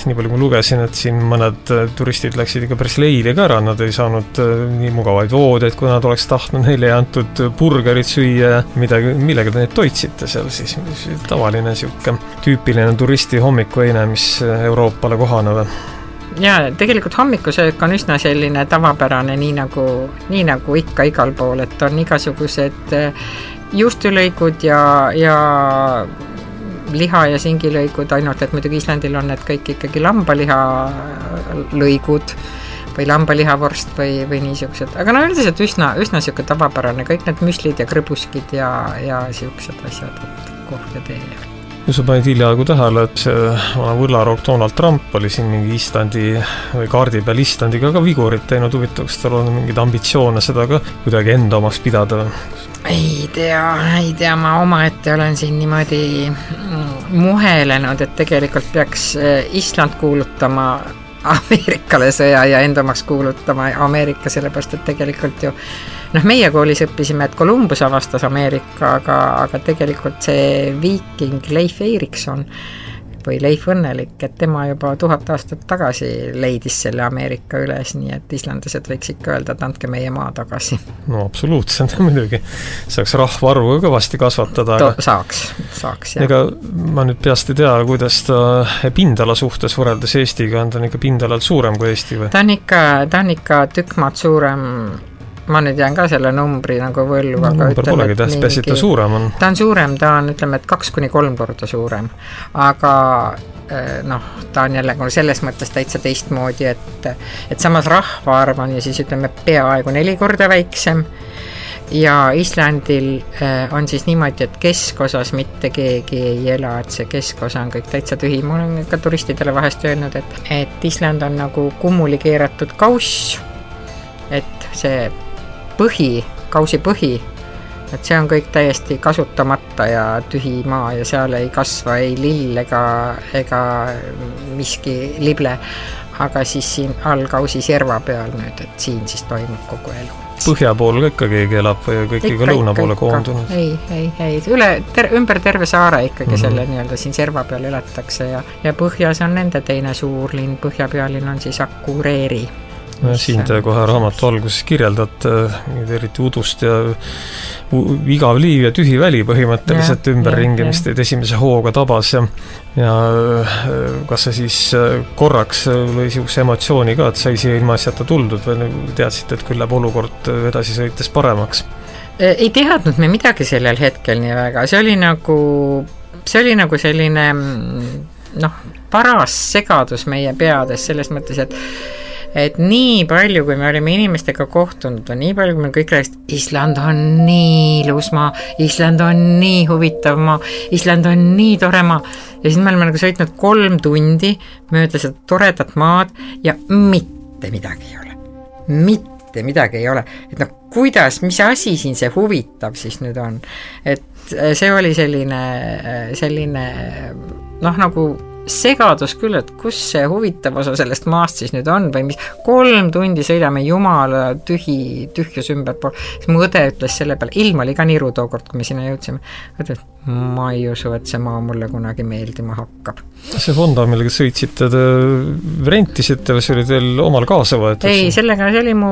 nii palju kui lugesin, et siin mõned turistid läksid ikka päris leili ka ära, nad ei saanud nii mugavaid voodeid, kui nad oleks tahtnud, neile ei antud burgerit süüa, millega te neid toitsite seal siis, tavaline siuke tüüpiline turisti hommikuöine, mis Euroopale kohaneb. Ja tegelikult hommikusöök on üsna selline tavapärane, nii nagu ikka igal pool, et on igasugused juustulõigud ja liha ja singilõigud, ainult et muidugi Islandil on need kõik ikkagi lambaliha lõigud või lambalihavorst või niisugused, aga üldiselt üsna siuke tavapärane, kõik need müslid ja krõbuskid ja siuksed asjad, et kohv ja tee. Sa panid hiljaaegu tähele, et see võllaroog Donald Trump oli siin mingi Islandi või kaardi peal Islandiga ka vigurit teinud, huvitavaks tal on mingid ambitsioone seda ka kuidagi enda omaks pidada. Ei tea, ma omaette olen siin niimoodi muhelenud, et tegelikult peaks Island kuulutama Ameerikale sõja ja enda omaks kuulutama Ameerika, sellepärast et tegelikult ju meie koolis õppisime, et Columbus avastas Ameerika, aga tegelikult see viiking Leif Erikson või Leif Õnnelik, et tema juba 1000 aastat tagasi leidis selle Ameerika üles, nii et islandlased võiks ikka öelda, et andke meie maa tagasi. No absoluutselt, muidugi. Saaks rahvaarvu kõvasti kasvatada. Saaks, jah. Ega ma nüüd peast ei tea, kuidas ta pindala suhtes võrreldes Eestiga on, ta on ikka pindalalt suurem kui Eesti või? Ta on ikka tükk maad suurem. Ma nüüd jään ka selle numbri nagu võllu, aga number polegi tähtspäs, et ta suurem on. Ta on suurem, ta on, ütleme, et 2-3 korda suurem, aga ta on jälle selles mõttes täitsa teistmoodi, et samas rahvaarv on ja siis ütleme peaaegu 4 korda väiksem ja Islandil on siis niimoodi, et keskosas mitte keegi ei ela, et see keskosa on kõik täitsa tühi. Ma olen ka turistidele vahest öelnud, et Island on nagu kummuli keeratud kauss, et see kausi põhi, et see on kõik täiesti kasutamata ja tühi maa ja seal ei kasva ei lill ega miski lible, aga siis siin all kausi serva peal nüüd, et siin siis toimub kogu elu. Põhja pool ka ikka keegi elab või kõik ikka lõuna poole koondunud? Ei, ümber terve saare ikkagi selle nii-öelda siin serva peal elatakse ja põhjas on nende teine suur linn, põhjapealinn on siis Akureyri. Siin te kohe raamatu alguses kirjeldad eriti udust ja igav liiv ja tühi väli põhimõtteliselt ümberringi, mis teid esimese hooga tabas ja kas see siis korraks või siukse emotsiooni ka, et sai siia ilma asjata tuldud või teadsid, et küll läheb olukord edasi sõites paremaks? Ei teadnud me midagi sellel hetkel nii väga, see oli nagu selline paras segadus meie peades selles mõttes, et nii palju, kui me olime inimestega kohtunud, või nii palju, kui me kõik räägist, Island on nii ilus maa, Island on nii huvitav maa, Island on nii tore maa. Ja siis me oleme nagu sõitnud 3 tundi mööda seda toredat maad ja mitte midagi ei ole. Mitte midagi ei ole. Et kuidas, mis asi siin see huvitav siis nüüd on? Et see oli selline nagu segadus küll, et kus see huvitav osa sellest maast siis nüüd on või mis 3 tundi sõidame jumala tühjus ümberpool. Siis mu õde ütles selle peale, ilm oli ka niru tookord, kui me sinna jõudsime. Ütles, ma ei usu, et see maa mulle kunagi meeldima hakkab. See Honda, millega sõitsite, te rentisite või see oli teil omal kaasa võetud? Ei, sellega see oli mu